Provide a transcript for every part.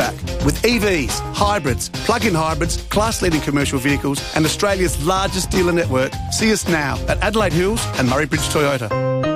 back with EVs, hybrids, plug-in hybrids, class-leading commercial vehicles and Australia's largest dealer network. See us now at Adelaide Hills and Murray Bridge Toyota.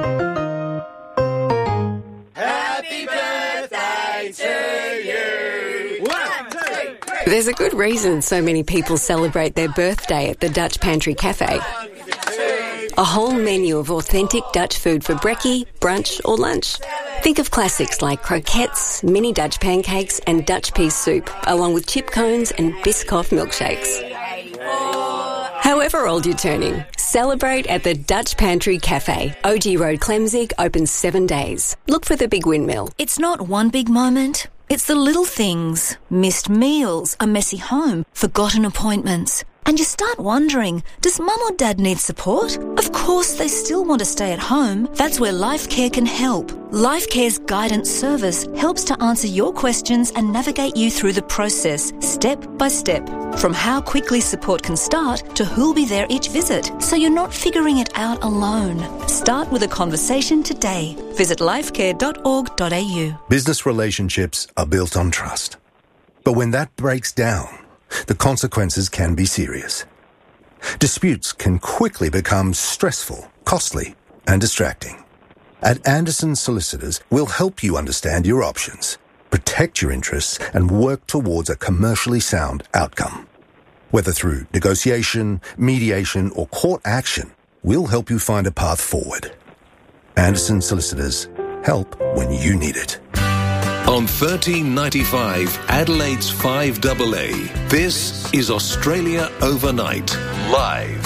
Happy birthday to you. 1, 2, 3. There's a good reason so many people celebrate their birthday at the Dutch Pantry Cafe. A whole menu of authentic Dutch food for brekkie, brunch or lunch. Think of classics like croquettes, mini Dutch pancakes and Dutch pea soup, along with chip cones and Biscoff milkshakes. However old you're turning, celebrate at the Dutch Pantry Cafe. OG Road, Clemzig, open 7 days. Look for the big windmill. It's not one big moment. It's the little things. Missed meals, a messy home, forgotten appointments. And you start wondering, does mum or dad need support? Of course they still want to stay at home. That's where LifeCare can help. LifeCare's guidance service helps to answer your questions and navigate you through the process, step by step. From how quickly support can start to who'll be there each visit, so you're not figuring it out alone. Start with a conversation today. Visit lifecare.org.au. Business relationships are built on trust. But when that breaks down, the consequences can be serious. Disputes can quickly become stressful, costly, and distracting. At Anderson Solicitors, we'll help you understand your options, protect your interests, and work towards a commercially sound outcome. Whether through negotiation, mediation, or court action, we'll help you find a path forward. Anderson Solicitors, help when you need it. On 1395 Adelaide's 5AA, this is Australia Overnight, live.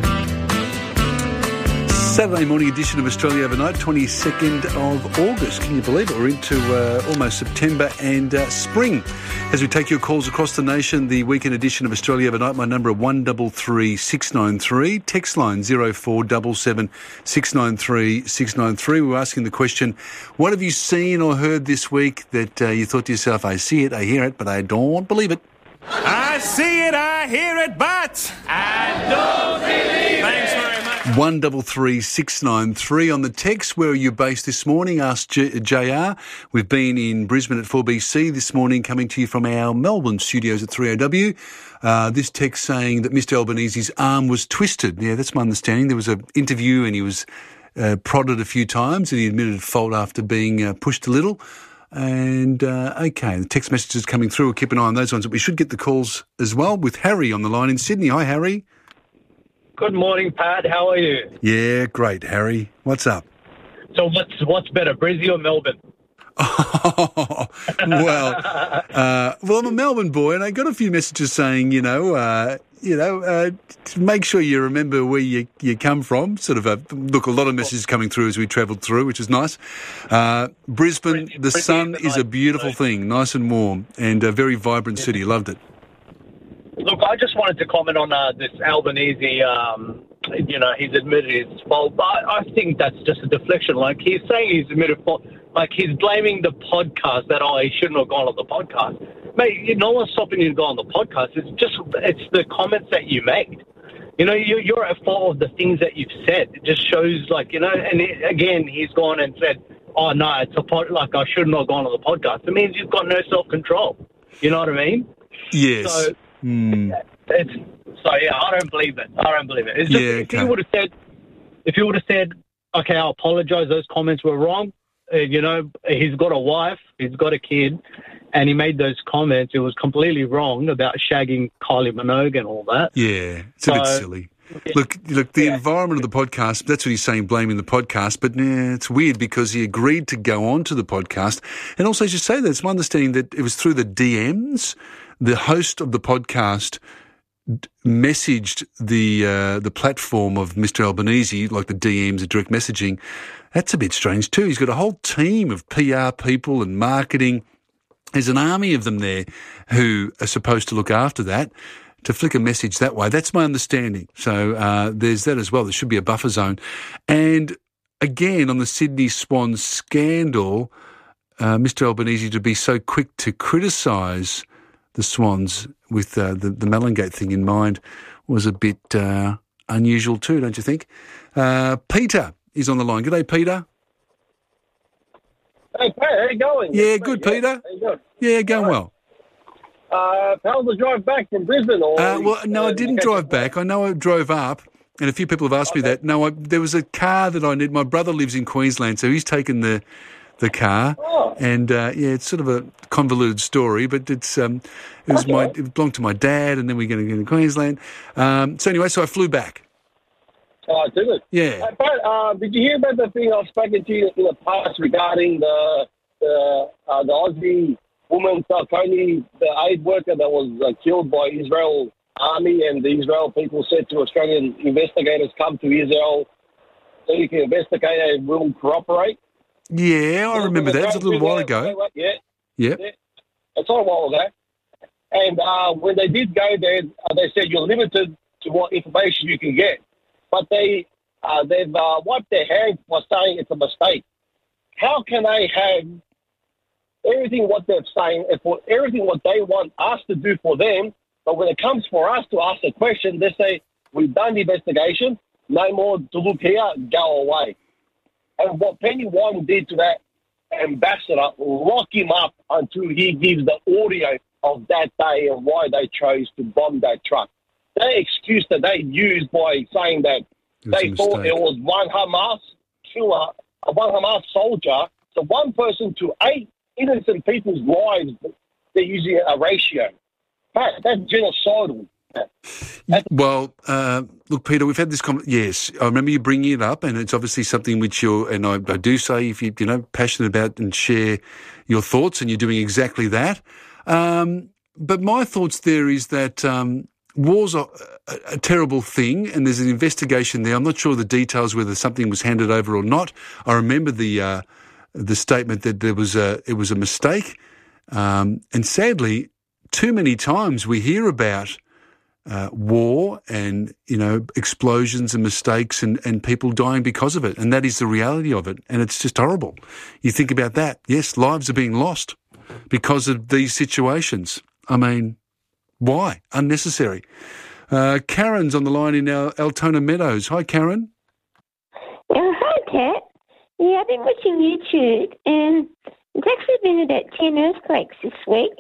Saturday morning edition of Australia Overnight, 22nd of August. Can you believe it? We're into almost September and spring. As we take your calls across the nation, the weekend edition of Australia Overnight, my number 133 693, text line 0477 693 693. We're asking the question, what have you seen or heard this week that you thought to yourself, I see it, I hear it, but I don't believe it? I see it, I hear it, but I don't believe it. Thanks very much. 133 693 on the text. Where are you based this morning? Asked JR. We've been in Brisbane at 4BC this morning, coming to you from our Melbourne studios at 3AW. This text saying that Mr Albanese's arm was twisted. Yeah, that's my understanding. There was an interview and he was prodded a few times and he admitted fault after being pushed a little. And, okay, the text messages coming through. We'll keep an eye on those ones. But we should get the calls as well with Harry on the line in Sydney. Hi, Harry. Good morning, Pat. How are you? Yeah, great, Harry. What's up? So what's better, Brisbane or Melbourne? Oh, well, I'm a Melbourne boy, and I got a few messages saying, make sure you remember where you come from. Sort of a lot of messages coming through as we travelled through, which is nice. Brisbane, the sun is a beautiful thing, nice and warm, and a very vibrant city. Loved it. Look, I just wanted to comment on this Albanese. He's admitted his fault, but I think that's just a deflection. Like, he's saying he's admitted fault. Like, he's blaming the podcast that, he shouldn't have gone on the podcast. Mate, no one's stopping you to go on the podcast. It's the comments that you made. You're at fault of the things that you've said. It just shows, again, he's gone and said, oh, no, it's I shouldn't have gone on the podcast. It means you've got no self-control. You know what I mean? Yes. So, I don't believe it. It's just, if you would have said, okay, I apologise, those comments were wrong. He's got a wife, he's got a kid, and he made those comments. It was completely wrong about shagging Kylie Minogue and all that. Yeah, it's a bit silly. Yeah. Look, the environment of the podcast, that's what he's saying, blaming the podcast, but it's weird because he agreed to go on to the podcast. And also, as you say that, it's my understanding that it was through the DMs. The host of the podcast messaged the platform of Mr Albanese, like the DMs, the direct messaging. That's a bit strange too. He's got a whole team of PR people and marketing. There's an army of them there who are supposed to look after that, to flick a message that way. That's my understanding. So there's that as well. There should be a buffer zone. And again, on the Sydney Swans scandal, Mr Albanese to be so quick to criticise the Swans with the Mellongate thing in mind was a bit unusual too, don't you think? Peter is on the line. G'day, Peter. Hey, Pat, how you going? Yeah, good, Peter. How you going? Yeah, going well. how's the drive back from Brisbane? No, I didn't drive back. I know I drove up, and a few people have asked me that. No, there was a car that I need. My brother lives in Queensland, so he's taken the car. Oh. And, it's sort of a convoluted story, but it belonged to my dad, and then we're going to go to Queensland. So anyway, so I flew back. Oh, did it? Yeah. But did you hear about the thing I've spoken to you in the past regarding the Aussie woman, Falcone, the aid worker that was killed by Israel army, and the Israel people said to Australian investigators, come to Israel so you can investigate and we'll cooperate? Yeah, I remember that. It was a little while ago. Yeah. Yeah. It's not a while ago. And when they did go there, they said you're limited to what information you can get. But they've wiped their hands by saying it's a mistake. How can they have everything what they're saying, for everything what they want us to do for them, but when it comes for us to ask a question, they say, we've done the investigation, no more to look here, go away. And what Penny Wong did to that ambassador, lock him up until he gives the audio of that day and why they chose to bomb that truck. That excuse that they used by saying that they thought it was one Hamas killer, one Hamas soldier, so one person to 8 innocent people's lives, they're using a ratio. That's genocidal. Well, look, Peter, we've had this yes, I remember you bringing it up, and it's obviously something which and I do say if you're passionate about and share your thoughts, and you're doing exactly that. But my thoughts there is that war's a terrible thing, and there's an investigation there. I'm not sure the details whether something was handed over or not. I remember the statement that it was a mistake, and sadly, too many times we hear about war and, explosions and mistakes and people dying because of it. And that is the reality of it. And it's just horrible. You think about that. Yes, lives are being lost because of these situations. I mean, why? Unnecessary. Karen's on the line in Altona Meadows. Hi, Karen. Hi, Kat. Yeah, I've been watching YouTube, and it's actually been about 10 earthquakes this week.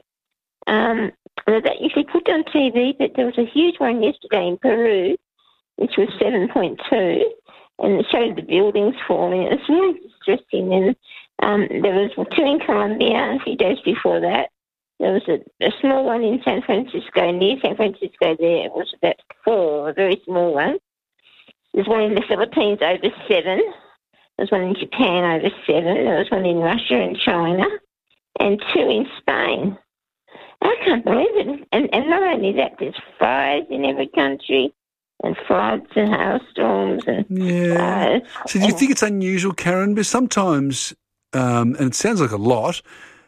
That usually put on TV, but there was a huge one yesterday in Peru, which was 7.2, and it showed the buildings falling. It was really distressing. And there was 2 in Colombia a few days before that. There was a small one in San Francisco, near San Francisco there. It was about 4, a very small one. There's one in the Philippines over 7. There's one in Japan over 7. There was one in Russia and China, and 2 in Spain. I can't believe it. And not only that, there's fires in every country and floods and hailstorms. And, So do you think it's unusual, Karen? But sometimes, and it sounds like a lot,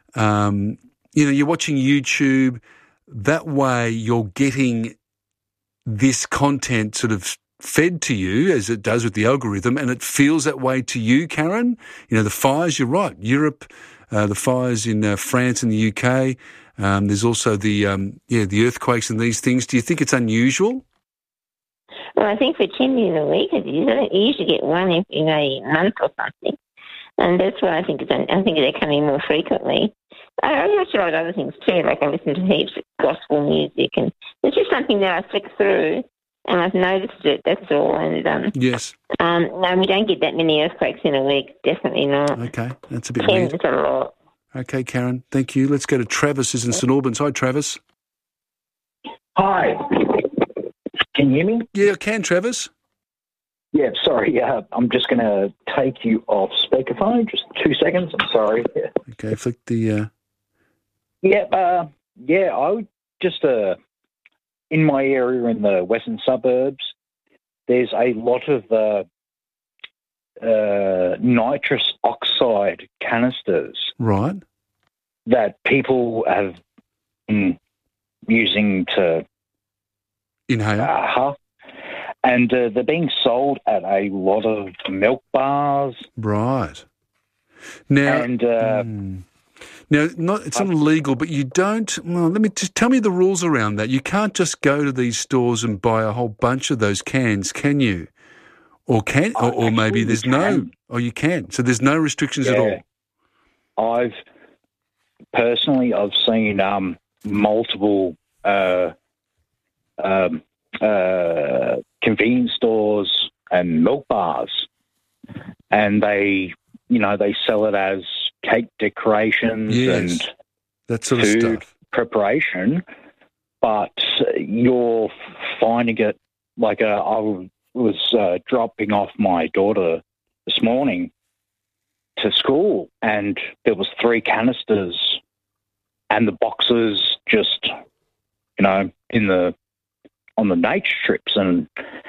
you're watching YouTube, that way you're getting this content sort of fed to you as it does with the algorithm, and it feels that way to you, Karen. The fires, you're right, Europe, the fires in France and the UK, there's also the earthquakes and these things. Do you think it's unusual? Well, I think for 10 years a week, you usually get one every month or something. And that's why I think they're coming more frequently. I watch a lot of other things too, like I listen to heaps of gospel music, and it's just something that I flick through, and I've noticed it, that's all. And yes. No, we don't get that many earthquakes in a week, definitely not. Okay, that's a bit 10 weird. is a lot. Okay, Karen, thank you. Let's go to Travis, who's in St Albans. Hi, Travis. Hi. Can you hear me? Yeah, I can, Travis. Yeah, sorry. I'm just going to take you off speakerphone. Just 2 seconds. I'm sorry. Okay, flick the... I would just... in my area in the western suburbs, there's a lot of nitrous oxide canisters. Right. That people have been using to... inhale. And they're being sold at a lot of milk bars. Right. Now, it's not illegal, but you don't. Well, tell me the rules around that. You can't just go to these stores and buy a whole bunch of those cans, can you? Or maybe there's no. Oh, you can. So there's no restrictions at all. I've seen multiple convenience stores and milk bars, and they sell it as cake decorations and that sort of food stuff. preparation, but you're finding it like I was dropping off my daughter this morning to school, and there was 3 canisters, and the boxes just, on the nature strips, and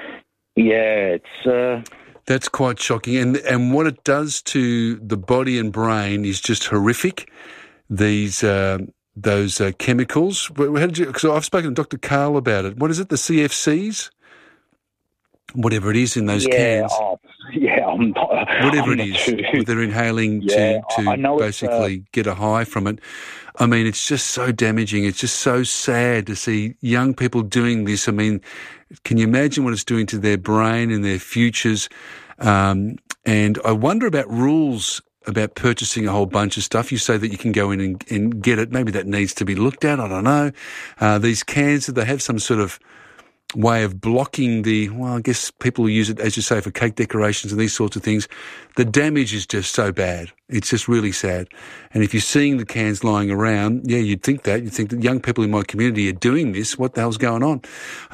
it's. That's quite shocking, and what it does to the body and brain is just horrific. Those chemicals. Because I've spoken to Dr. Carl about it. What is it? The CFCs, whatever it is in those cans. I'm not. Whatever it is, they're inhaling to basically get a high from it. I mean, it's just so damaging. It's just so sad to see young people doing this. I mean, can you imagine what it's doing to their brain and their futures? And I wonder about rules about purchasing a whole bunch of stuff. You say that you can go in and get it. Maybe that needs to be looked at. I don't know. These cans, they have some sort of way of blocking I guess people who use it, as you say, for cake decorations and these sorts of things. The damage is just so bad. It's just really sad. And if you're seeing the cans lying around, you'd think that. You'd think that young people in my community are doing this. What the hell's going on?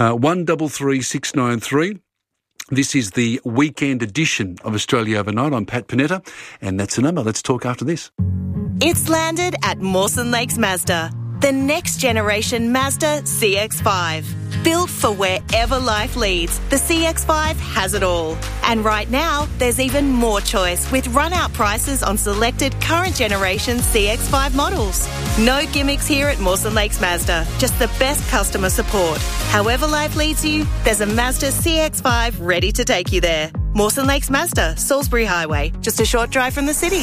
133693. This is the weekend edition of Australia Overnight. I'm Pat Panetta, and that's the number. Let's talk after this. It's landed at Mawson Lakes Mazda, the next generation Mazda CX-5. Built for wherever life leads, the CX-5 has it all. And right now, there's even more choice with run-out prices on selected current generation CX-5 models. No gimmicks here at Mawson Lakes Mazda, just the best customer support. However life leads you, there's a Mazda CX-5 ready to take you there. Mawson Lakes Mazda, Salisbury Highway, just a short drive from the city.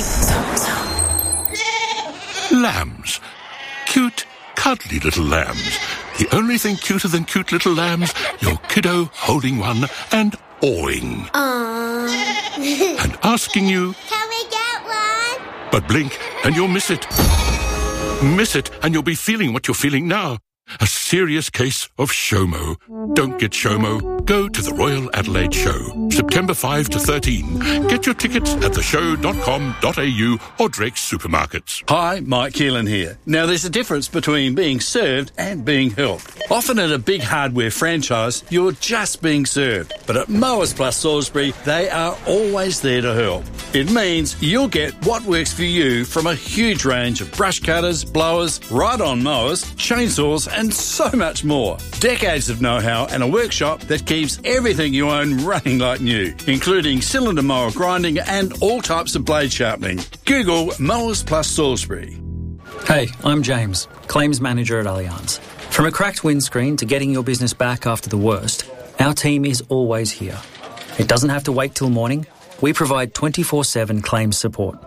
Lambs. Cute, cuddly little lambs. The only thing cuter than cute little lambs, your kiddo holding one and awing. Aww. And asking you, can we get one? But blink and you'll miss it. Miss it and you'll be feeling what you're feeling now. A serious case of SHOMO. Don't get SHOMO. Go to the Royal Adelaide Show, September 5 to 13. Get your tickets at theshow.com.au or Drake's Supermarkets. Hi, Mike Keelan here. Now, there's a difference between being served and being helped. Often at a big hardware franchise, you're just being served. But at Mowers Plus Salisbury, they are always there to help. It means you'll get what works for you from a huge range of brush cutters, blowers, ride-on mowers, chainsaws, and so much more. Decades of know-how and a workshop that keeps everything you own running like new, including cylinder mower grinding and all types of blade sharpening. Google Mowers Plus Salisbury. Hey, I'm James, Claims Manager at Allianz. From a cracked windscreen to getting your business back after the worst, our team is always here. It doesn't have to wait till morning. We provide 24/7 claims support.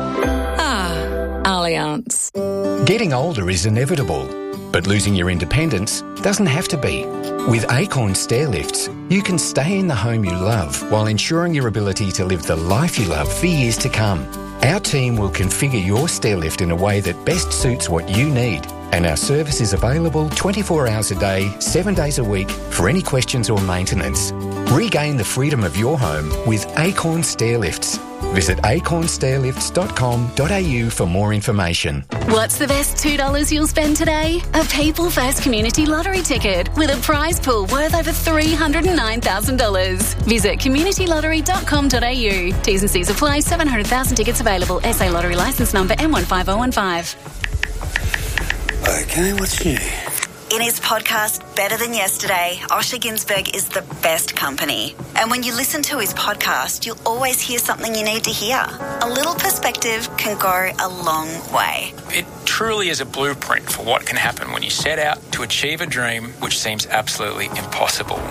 Allianz. Getting older is inevitable, but losing your independence doesn't have to be. With Acorn Stair Lifts, you can stay in the home you love while ensuring your ability to live the life you love for years to come. Our team will configure your stair lift in a way that best suits what you need, and our service is available 24 hours a day, 7 days a week for any questions or maintenance. Regain the freedom of your home with Acorn Stair Lifts. Visit acornstairlifts.com.au for more information. What's the best $2 you'll spend today? A People First Community Lottery ticket with a prize pool worth over $309,000. Visit communitylottery.com.au. T's and C's apply. 700,000 tickets available. SA Lottery licence number M15015. Okay, what's new? In his podcast, Better Than Yesterday, Osher Günsberg is the best company. And when you listen to his podcast, you'll always hear something you need to hear. A little perspective can go a long way. It truly is a blueprint for what can happen when you set out to achieve a dream which seems absolutely impossible.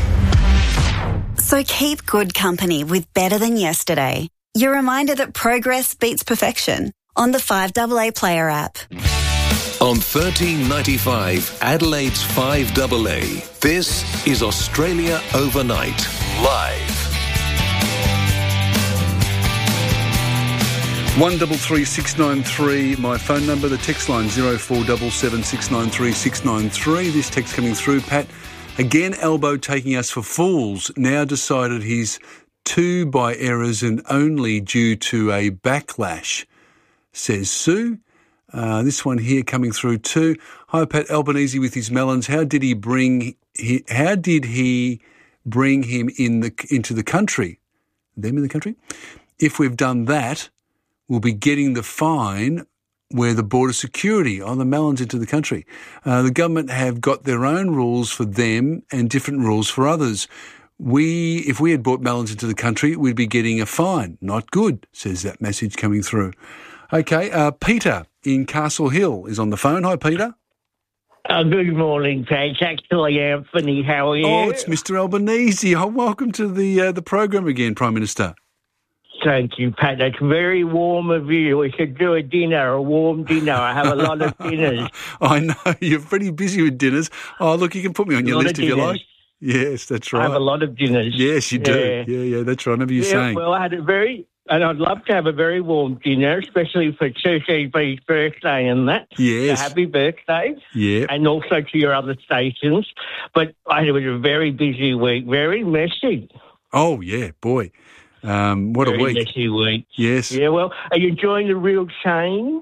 So keep good company with Better Than Yesterday. Your reminder that progress beats perfection on the 5AA Player app. On 1395 Adelaide's 5AA, this is Australia Overnight, live. 133693, my phone number. The text line 0477693693. This text coming through, Pat. Again, Albo taking us for fools. Now decided he's 2 by errors and only due to a backlash, says Sue. This one here coming through too. Hi, Pat. Albanese with his melons. How did he bring him into the country? Them in the country? If we've done that, we'll be getting the fine where the border security on the melons into the country. The government have got their own rules for them and different rules for others. If we had brought melons into the country, we'd be getting a fine. Not good, says that message coming through. Okay, Peter in Castle Hill is on the phone. Hi, Peter. Good morning, Pat. It's actually Anthony. How are you? Oh, it's Mr. Albanese. Oh, welcome to the program again, Prime Minister. Thank you, Pat. That's very warm of you. We should do a warm dinner. I have a lot of dinners. I know. You're pretty busy with dinners. Oh, look, you can put me on your list if you like. Yes, that's right. I have a lot of dinners. Yes, you do. Yeah, that's right. I remember you saying. Well, I had and I'd love to have a very warm dinner, especially for CCB's birthday and that. Yes. So happy birthday. Yeah. And also to your other stations. But it was a very busy week, very messy. Oh, yeah, boy. What a week. Very messy week. Yes. Yeah, well, are you enjoying the real change?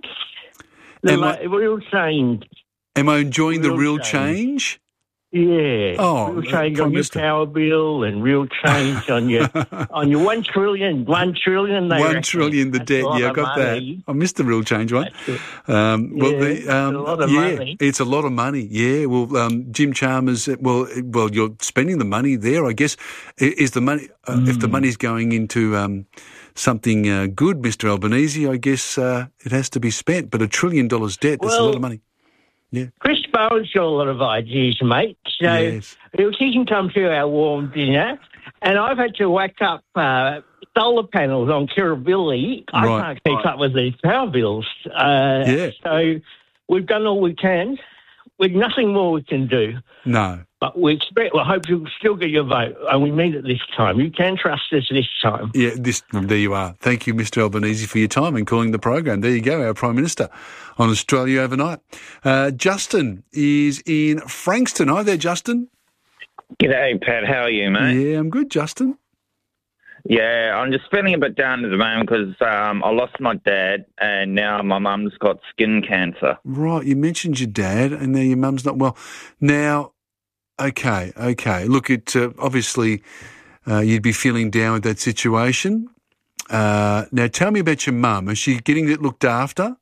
Real change. Am I enjoying the real change? Yeah. Oh, real change on your power bill and real change on your $1 trillion. $1 trillion. $1 trillion the debt. Yeah, I got money. that. I missed the real change one. It's a lot of money. It's a lot of money. Yeah. Well, Jim Chalmers. Well, you're spending the money there. I guess is the money. If the money's going into something good, Mr. Albanese, I guess it has to be spent. But $1 trillion debt. That's a lot of money. Yeah. Chris Bowen's got a lot of ideas, mate. So yes. He can come to our warm dinner. And I've had to whack up solar panels on Kirribilli. I can't keep up with these power bills. So we've done all we can. With nothing more we can do. No. But we hope you'll still get your vote, and we mean it this time. You can trust us this time. Yeah, there you are. Thank you, Mr. Albanese, for your time and calling the program. There you go, our Prime Minister on Australia Overnight. Justin is in Frankston. Hi there, Justin. G'day, Pat. How are you, mate? Yeah, I'm good, Justin. Yeah, I'm just feeling a bit down at the moment because I lost my dad and now my mum's got skin cancer. Right, you mentioned your dad and now your mum's not well. Now, okay. Look, obviously you'd be feeling down with that situation. Now, tell me about your mum. Is she getting it looked after?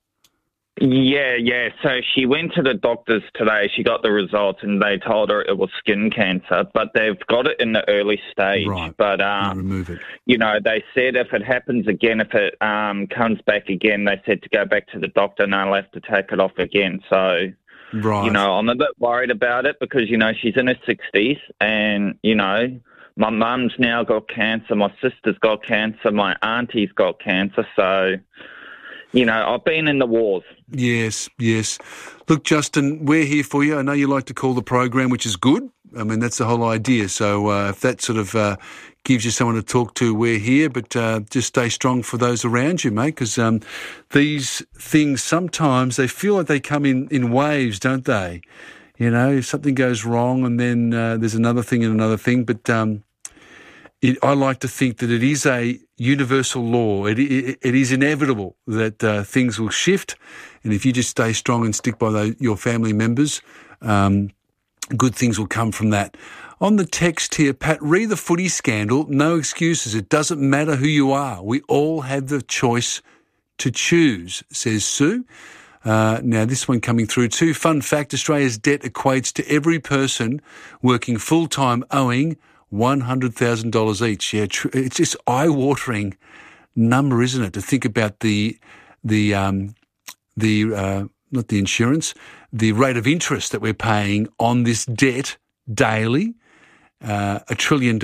Yeah. So she went to the doctors today. She got the results and they told her it was skin cancer, but they've got it in the early stage. Right. But, remove it. They said if it happens again, if it comes back again, they said to go back to the doctor and they'll have to take it off again. So, right. I'm a bit worried about it because, she's in her 60s and, my mum's now got cancer, my sister's got cancer, my auntie's got cancer, so... I've been in the wars. Yes. Look, Justin, we're here for you. I know you like to call the program, which is good. I mean, that's the whole idea. So if that sort of gives you someone to talk to, we're here. But just stay strong for those around you, mate, because these things sometimes they feel like they come in waves, don't they? If something goes wrong and then there's another thing and another thing. But I like to think that it is a universal law. It is inevitable that things will shift, and if you just stay strong and stick by your family members, good things will come from that. On the text here, Pat, re the footy scandal, no excuses. It doesn't matter who you are. We all have the choice to choose, says Sue. Now, this one coming through too. Fun fact, Australia's debt equates to every person working full-time owing $100,000 each. Yeah, it's just eye-watering number, isn't it? To think about the not the insurance, the rate of interest that we're paying on this debt daily, $1 trillion.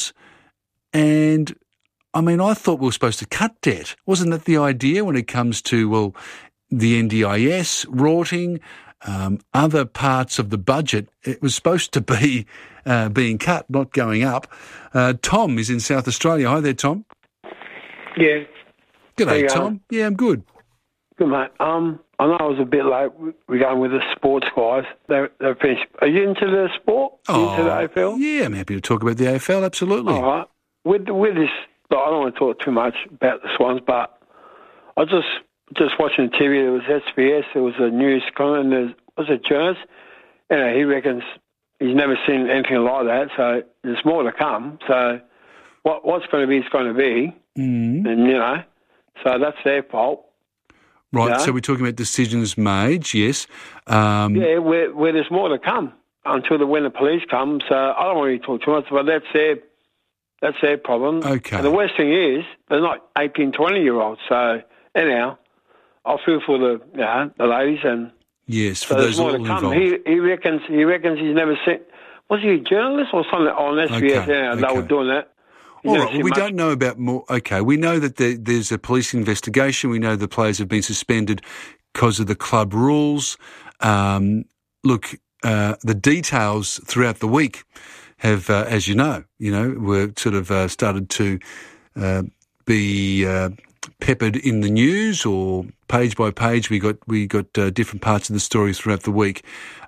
And I mean, I thought we were supposed to cut debt. Wasn't that the idea when it comes to the NDIS, rorting, other parts of the budget? It was supposed to be being cut, not going up. Tom is in South Australia. Hi there, Tom. Yeah. G'day, Tom. Yeah, I'm good. Good, mate. I know I was a bit late. We're going with the sports guys. They're finished. Are you into the sport? Into the AFL? Yeah, I'm happy to talk about the AFL, absolutely. All right. With this, I don't want to talk too much about the Swans, but I just watching the TV. There was SBS, there was a news comment, and was it Jones? You know, he reckons he's never seen anything like that, so there's more to come. So what's going to be is going to be, and, you know, so that's their fault. Right, you know? So we're talking about decisions made, yes. Yeah, where there's more to come until when the police come. So I don't want to talk too much, but that's their problem. Okay. And the worst thing is they're not 18, 20-year-olds. So anyhow, I feel for the ladies and yes, so for those all more to come. involved. He reckons he's never seen. Was he a journalist or something on SBS? Okay, They were doing that. All right, well, we don't know about more. Okay, we know that there's a police investigation. We know the players have been suspended because of the club rules. Look, the details throughout the week have, as you know, were sort of started to be peppered in the news, or page by page. We got different parts of the story throughout the week.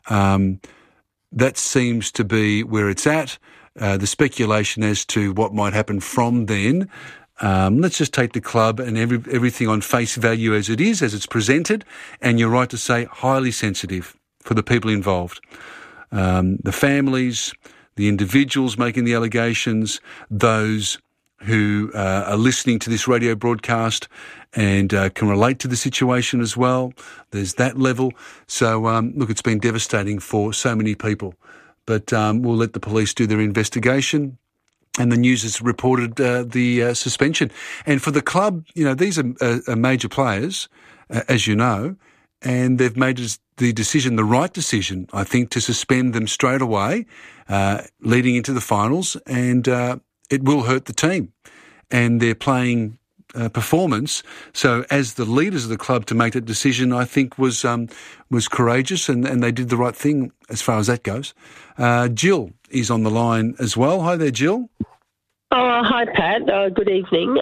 That seems to be where it's at. The speculation as to what might happen from then. Let's just take the club and everything on face value as it is, as it's presented. And you're right to say highly sensitive for the people involved. The families, the individuals making the allegations, those who are listening to this radio broadcast and can relate to the situation as well. There's that level. So, look, it's been devastating for so many people. But we'll let the police do their investigation. And the news has reported the suspension. And for the club, these are major players, as you know, and they've made the decision, the right decision, I think, to suspend them straight away, leading into the finals. And it will hurt the team and their playing performance. So as the leaders of the club to make that decision, I think was courageous, and they did the right thing as far as that goes. Jill is on the line as well. Hi there, Jill. Oh, hi, Pat. Good evening.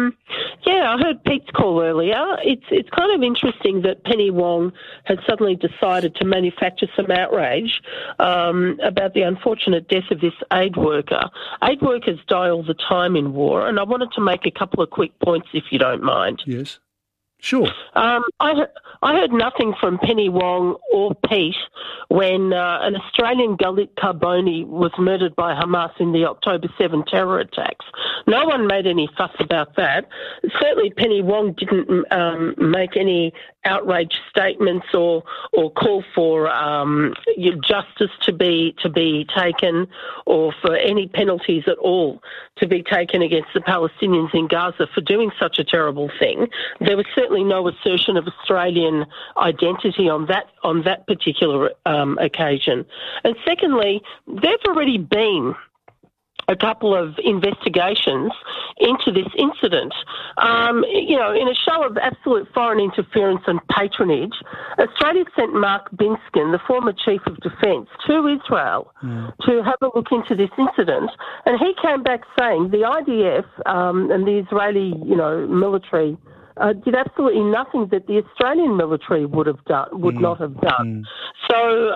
I heard Pete's call earlier. It's kind of interesting that Penny Wong has suddenly decided to manufacture some outrage about the unfortunate death of this aid worker. Aid workers die all the time in war, and I wanted to make a couple of quick points, if you don't mind. Yes. Sure. I heard nothing from Penny Wong or Pete when an Australian Galit Carboni was murdered by Hamas in the October 7 terror attacks. No one made any fuss about that. Certainly Penny Wong didn't make any outrage statements or call for justice to be taken, or for any penalties at all to be taken against the Palestinians in Gaza for doing such a terrible thing. There was certainly no assertion of Australian identity on that particular occasion. And secondly, there've already been a couple of investigations into this incident. In a show of absolute foreign interference and patronage, Australia sent Mark Binskin, the former Chief of Defence, to Israel to have a look into this incident, and he came back saying the IDF and the Israeli, military did absolutely nothing that the Australian military would not have done. So,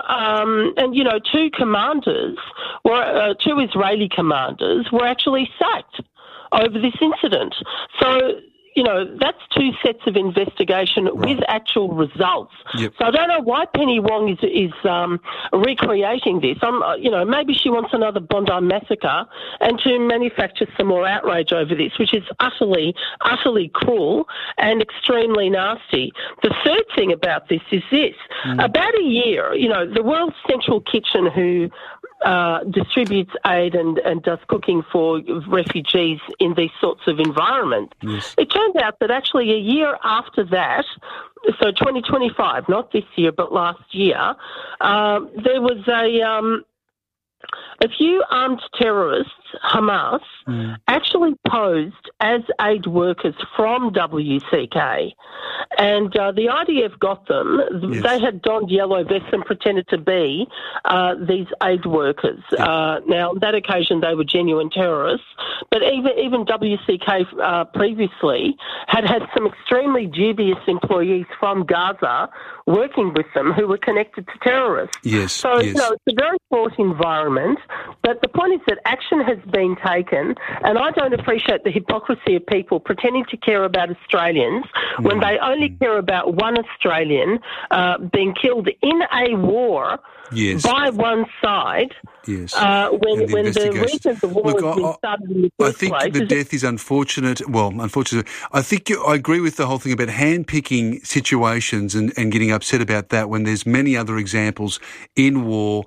two Israeli commanders were actually sacked over this incident. So, that's two sets of investigation with actual results. Yep. So I don't know why Penny Wong is recreating this. Maybe she wants another Bondi massacre and to manufacture some more outrage over this, which is utterly, utterly cruel and extremely nasty. The third thing about this is this. About a year, the World Central Kitchen, who distributes aid and does cooking for refugees in these sorts of environments. Yes. It turned out that actually a year after that, so 2025, not this year but last year, there was a few armed terrorists Hamas, actually posed as aid workers from WCK. And the IDF got them. Yes. They had donned yellow vests and pretended to be these aid workers. Now, on that occasion, they were genuine terrorists. But even WCK previously had some extremely dubious employees from Gaza working with them who were connected to terrorists. Yes. So, yes. it's a very fraught environment. But the point is that action has been taken, and I don't appreciate the hypocrisy of people pretending to care about Australians when they only care about one Australian being killed in a war by one side. Yes. When the reason the war has been started in the first place. I think the death is unfortunate. Well, unfortunately, I think I agree with the whole thing about hand-picking situations and getting upset about that when there's many other examples in war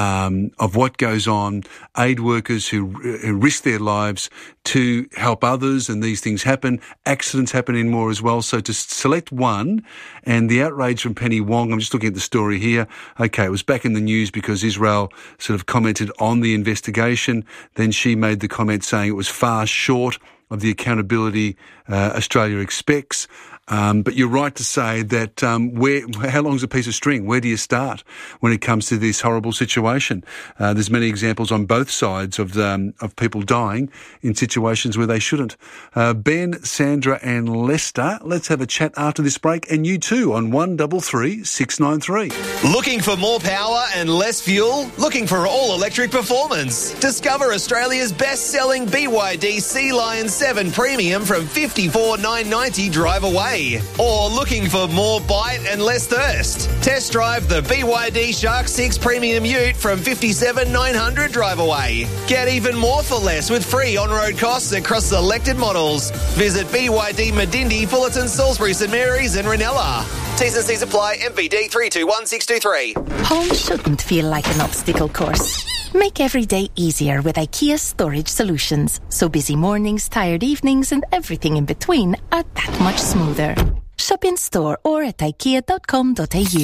of what goes on, aid workers who risk their lives to help others, and these things happen. Accidents happen in war as well. So to select one, and the outrage from Penny Wong, I'm just looking at the story here. Okay, it was back in the news because Israel sort of commented on the investigation. Then she made the comment saying it was far short of the accountability Australia expects. But you're right to say that how long's a piece of string? Where do you start when it comes to this horrible situation? There's many examples on both sides of people dying in situations where they shouldn't. Ben, Sandra and Lester, let's have a chat after this break, and you too on 133 693. Looking for more power and less fuel? Looking for all-electric performance? Discover Australia's best-selling BYD Sea Lion 7 Premium from $54,990 drive away. Or looking for more bite and less thirst? Test drive the BYD Shark 6 Premium Ute from $57,900 drive away. Get even more for less with free on-road costs across selected models. Visit BYD Medindi, Fullerton, Salisbury, St Mary's and Ranella. T's and C's apply. MVD 321623. Home shouldn't feel like an obstacle course. Make every day easier with IKEA Storage Solutions, so busy mornings, tired evenings and everything in between are that much smoother. Shop in store or at ikea.com.au.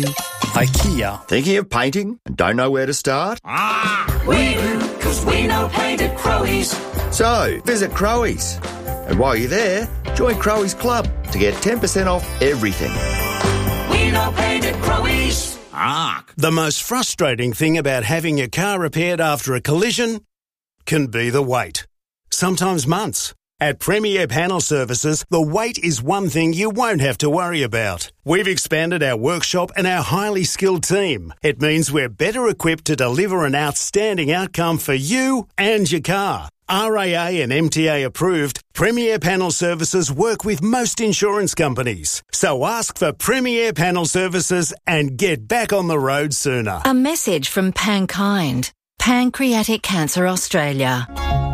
IKEA. Thinking of painting and don't know where to start? We do, because we know paint at Crowe's. So, visit Crowe's. And while you're there, join Crowe's Club to get 10% off everything. We know paint at Crowe's. The most frustrating thing about having your car repaired after a collision can be the wait. Sometimes months. At Premier Panel Services, the wait is one thing you won't have to worry about. We've expanded our workshop and our highly skilled team. It means we're better equipped to deliver an outstanding outcome for you and your car. RAA and MTA approved, Premier Panel Services work with most insurance companies. So ask for Premier Panel Services and get back on the road sooner. A message from Pankind, Pancreatic Cancer Australia.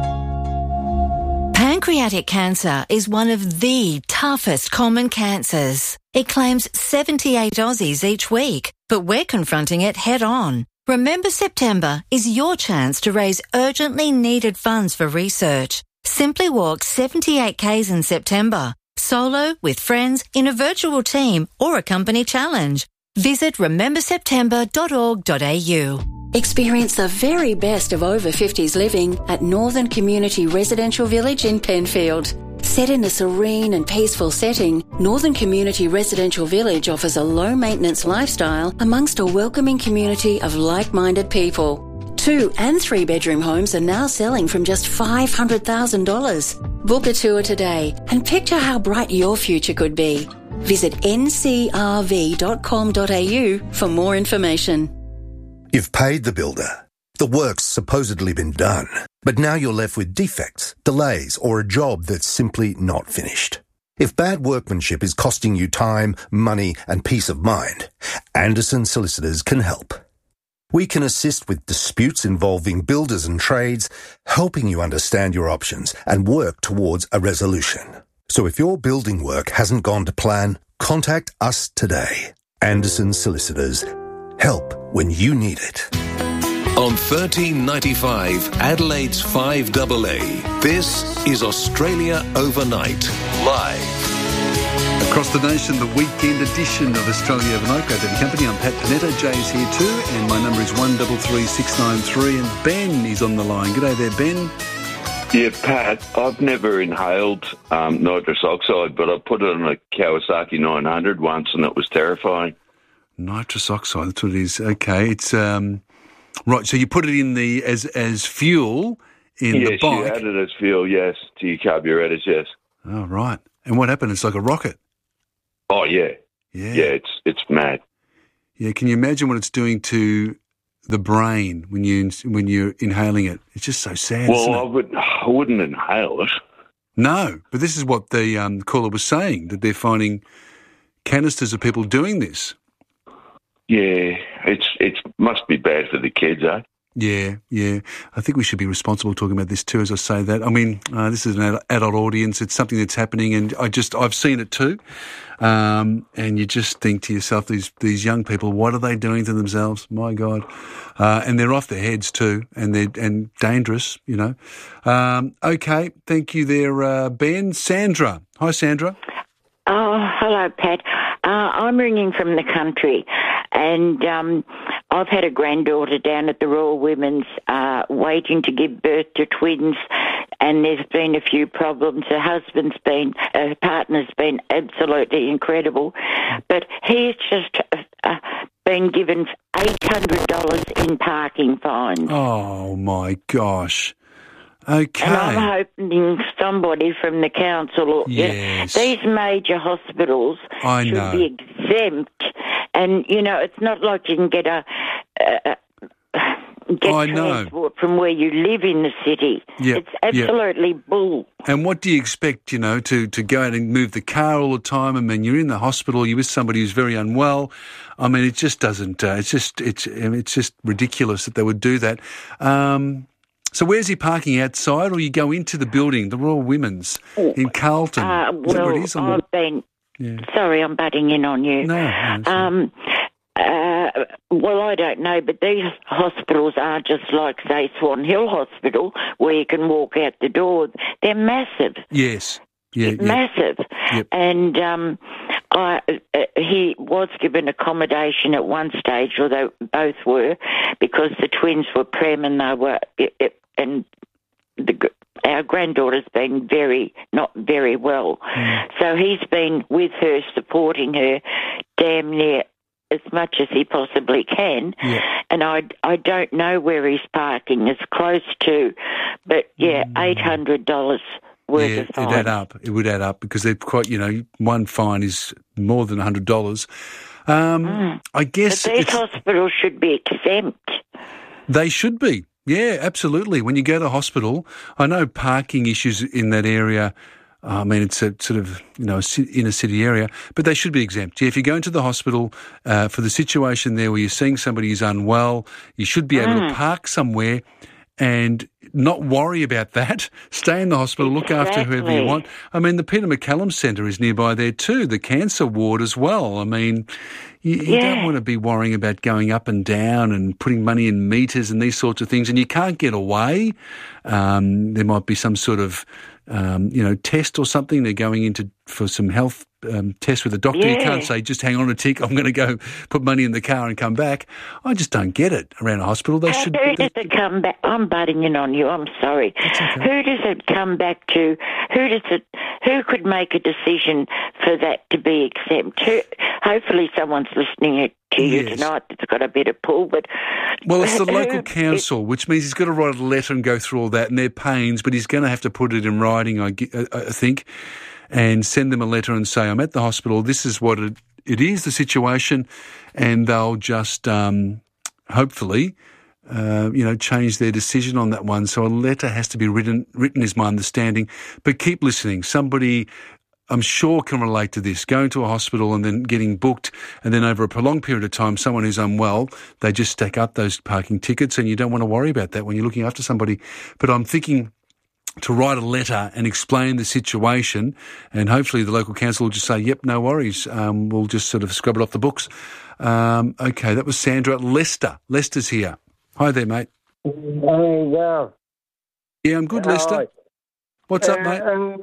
Pancreatic cancer is one of the toughest common cancers. It claims 78 Aussies each week, but we're confronting it head on. Remember September is your chance to raise urgently needed funds for research. Simply walk 78 Ks in September, solo, with friends, in a virtual team or a company challenge. Visit rememberseptember.org.au. Experience the very best of over 50s living at Northern Community Residential Village in Penfield. Set in a serene and peaceful setting, Northern Community Residential Village offers a low-maintenance lifestyle amongst a welcoming community of like-minded people. 2- and 3-bedroom homes are now selling from just $500,000. Book a tour today and picture how bright your future could be. Visit ncrv.com.au for more information. You've paid the builder. The work's supposedly been done, but now you're left with defects, delays, or a job that's simply not finished. If bad workmanship is costing you time, money, and peace of mind, Anderson Solicitors can help. We can assist with disputes involving builders and trades, helping you understand your options and work towards a resolution. So if your building work hasn't gone to plan, contact us today. Anderson Solicitors. Help when you need it. On 1395 Adelaide's 5AA, this is Australia Overnight, live. Across the nation, the weekend edition of Australia Overnight. Great to have your company. I'm Pat Panetta. Jay's here too, and my number is 133693. And Ben is on the line. G'day there, Ben. Yeah, Pat, I've never inhaled nitrous oxide, but I put it on a Kawasaki 900 once and it was terrifying. Nitrous oxide, that's what it is. Okay, it's right. So you put it in the as fuel in the bike. Yes, you add it as fuel, yes, to your carburetors, yes. Oh, right. And what happened? It's like a rocket. Oh, yeah. Yeah, it's mad. Yeah, can you imagine what it's doing to the brain when you're inhaling it? It's just so sad. Well, I wouldn't inhale it. No, but this is what the caller was saying, that they're finding canisters of people doing this. Yeah, it must be bad for the kids, eh? Yeah. I think we should be responsible talking about this too, as I say that. I mean, this is an adult audience. It's something that's happening, and I've seen it too. And you just think to yourself, these young people, what are they doing to themselves? My God. And they're off their heads too, and they're dangerous, you know. Okay, thank you there, Ben. Sandra. Hi, Sandra. Oh, hello, Pat. I'm ringing from the country, and I've had a granddaughter down at the Royal Women's waiting to give birth to twins, and there's been a few problems. Her partner's been absolutely incredible, but he's just been given $800 in parking fines. Oh, my gosh. Okay. And I'm hoping somebody from the council or yes. These major hospitals should be exempt. And, you know, it's not like you can get transport from where you live in the city. Yep. It's absolutely bull. And what do you expect, you know, to go out and move the car all the time? I mean, you're in the hospital, you're with somebody who's very unwell. I mean, it just doesn't, it's just ridiculous that they would do that. So where's he parking, outside, or you go into the building, the Royal Women's in Carlton? Is that where it is? Sorry, I'm butting in on you. No. Well, I don't know, but these hospitals are just like, say, Swan Hill Hospital, where you can walk out the door. They're massive. Yes. Yeah, massive. Yep. And he was given accommodation at one stage, or they both were, because the twins were prem and they were, our granddaughter's been not very well. So he's been with her, supporting her damn near as much as he possibly can. Yeah. And I don't know where he's parking. It's close to, but $800 worth of fines. It would add up because they're quite, you know, one fine is more than $100. I guess but these hospitals should be exempt. They should be. Yeah, absolutely. When you go to hospital, I know parking issues in that area. I mean, it's a sort of, you know, inner city area, but they should be exempt. Yeah, if you go into the hospital for the situation there where you're seeing somebody who's unwell, you should be able to park somewhere and not worry about that. Stay in the hospital, look after whoever you want. I mean, the Peter MacCallum Centre is nearby there too, the cancer ward as well. I mean, you don't want to be worrying about going up and down and putting money in meters and these sorts of things, and you can't get away. There might be some sort of, test or something. They're going into for some health test with a doctor. You can't say, just hang on a tick, I'm going to go put money in the car and come back. I just don't get it around a hospital. Who does it come back? I'm butting in on you. I'm sorry. Okay. Who does it come back to? Who could make a decision for that to be exempt? Hopefully someone's listening to you tonight that's got a bit of pull. But well, it's the local council, which means he's got to write a letter and go through all that and their pains, but he's going to have to put it in writing, I think, and send them a letter and say, I'm at the hospital, this is what it is, the situation, and they'll just hopefully change their decision on that one. So a letter has to be written is my understanding. But keep listening. Somebody, I'm sure, can relate to this. Going to a hospital and then getting booked, and then over a prolonged period of time, someone who's unwell, they just stack up those parking tickets, and you don't want to worry about that when you're looking after somebody. But I'm thinking to write a letter and explain the situation, and hopefully the local council will just say, yep, no worries, we'll just sort of scrub it off the books. Okay, that was Sandra. Lester's here. Hi there, mate. How you going? Yeah, I'm good, Lester. What's up, mate?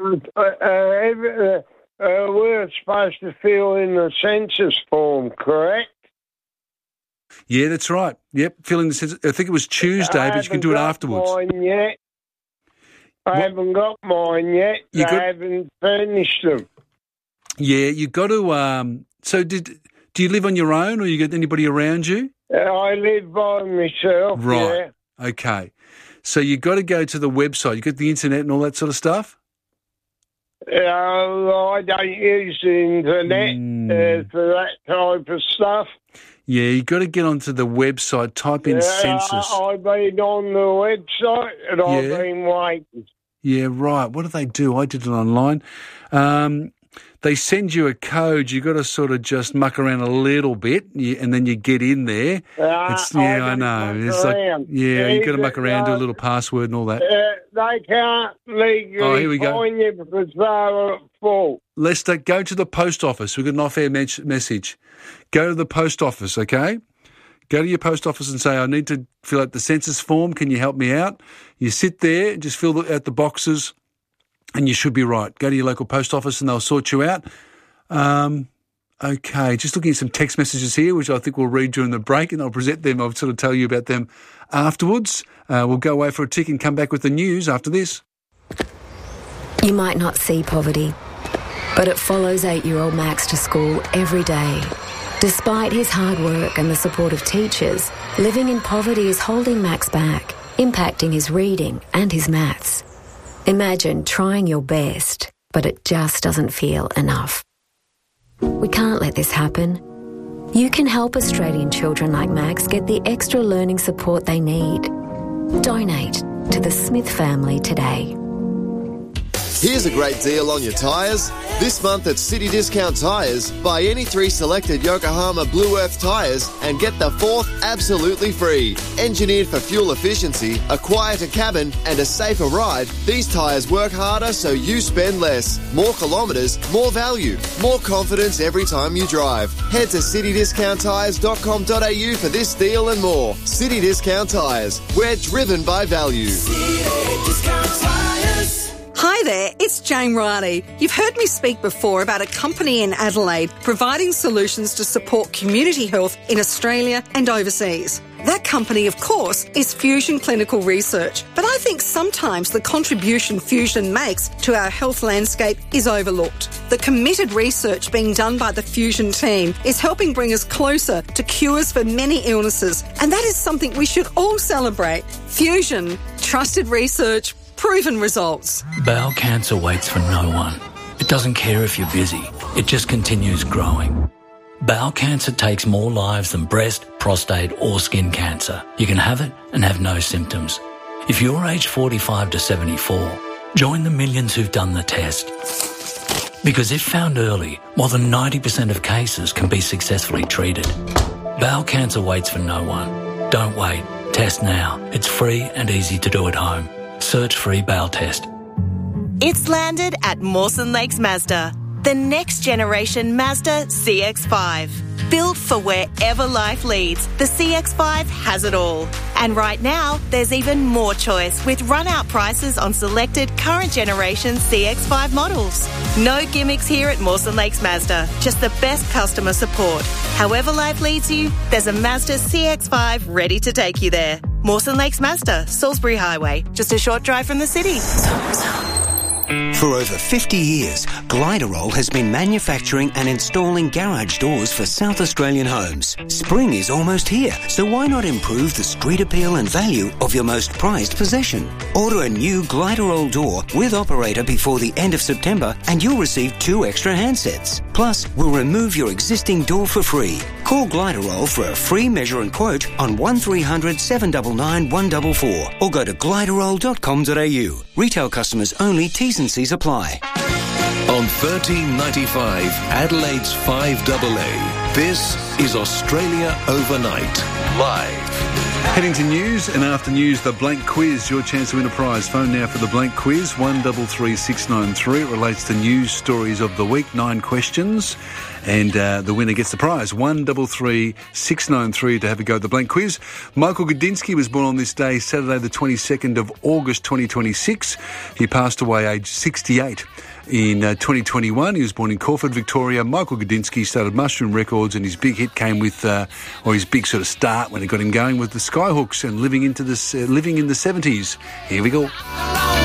We're supposed to fill in the census form, correct? Yeah, that's right. Yep, fill in the census. I think it was Tuesday, but you can do it afterwards. Yet. I haven't got mine yet. I haven't finished them. Yeah, you got to. So, do you live on your own, or you got anybody around you? I live by myself. Right. Yeah. Okay. So you got to go to the website. You got the internet and all that sort of stuff. I don't use the internet for that type of stuff. Yeah, you got to get onto the website. Type in census. I've been on the website and I've been waiting. Yeah, right. What do they do? I did it online. They send you a code. You got to sort of just muck around a little bit, and then you get in there. I know. It's like, you got to muck around, do a little password and all that. They can't legally find you because they're at fault. Lester, go to the post office. We've got an off-air message. Go to the post office, okay? Go to your post office and say, I need to fill out the census form. Can you help me out? You sit there, just fill out the boxes, and you should be right. Go to your local post office and they'll sort you out. Okay, just looking at some text messages here, which I think we'll read during the break, and I'll present them. I'll sort of tell you about them afterwards. We'll go away for a tick and come back with the news after this. You might not see poverty, but it follows 8-year-old Max to school every day. Despite his hard work and the support of teachers, living in poverty is holding Max back, impacting his reading and his maths. Imagine trying your best, but it just doesn't feel enough. We can't let this happen. You can help Australian children like Max get the extra learning support they need. Donate to the Smith family today. Here's a great deal on your tyres. This month at City Discount Tyres, buy any 3 selected Yokohama Blue Earth tyres and get the 4th absolutely free. Engineered for fuel efficiency, a quieter cabin and a safer ride, these tyres work harder so you spend less. More kilometres, more value, more confidence every time you drive. Head to citydiscounttyres.com.au for this deal and more. City Discount Tyres. We're driven by value. City Discount Tyres. Hi there, it's Jane Riley. You've heard me speak before about a company in Adelaide providing solutions to support community health in Australia and overseas. That company, of course, is Fusion Clinical Research. But I think sometimes the contribution Fusion makes to our health landscape is overlooked. The committed research being done by the Fusion team is helping bring us closer to cures for many illnesses. And that is something we should all celebrate. Fusion, trusted research, proven results. Bowel cancer waits for no one. It doesn't care if you're busy. It just continues growing. Bowel cancer takes more lives than breast, prostate or skin cancer. You can have it and have no symptoms. If you're aged 45 to 74, join the millions who've done the test. Because if found early, more than 90% of cases can be successfully treated. Bowel cancer waits for no one. Don't wait. Test now. It's free and easy to do at home. Search free bowel test. It's landed at Mawson Lakes Mazda. The next generation Mazda CX-5. Built for wherever life leads, the CX-5 has it all. And right now, there's even more choice with run-out prices on selected current generation CX-5 models. No gimmicks here at Mawson Lakes Mazda, just the best customer support. However life leads you, there's a Mazda CX-5 ready to take you there. Mawson Lakes Mazda, Salisbury Highway, just a short drive from the city. For over 50 years, Gliderol has been manufacturing and installing garage doors for South Australian homes. Spring is almost here, so why not improve the street appeal and value of your most prized possession? Order a new Gliderol door with operator before the end of September and you'll receive 2 extra handsets. Plus, we'll remove your existing door for free. Call Gliderol for a free measure and quote on 1300 799 144 or go to gliderol.com.au. Retail customers only, T's and C's apply. On 1395 Adelaide's 5AA, this is Australia Overnight, live. Heading to news, and after news, the blank quiz. Your chance to win a prize. Phone now for the blank quiz, 133693. It relates to news stories of the week, 9 questions. And the winner gets the prize, 133693, to have a go at the blank quiz. Michael Gudinski was born on this day, Saturday the 22nd of August 2026. He passed away aged 68. In 2021, he was born in Caulford, Victoria. Michael Gudinski started Mushroom Records, and his big hit came with, or his big sort of start when it got him going, with the Skyhooks and living in the 70s. Here we go.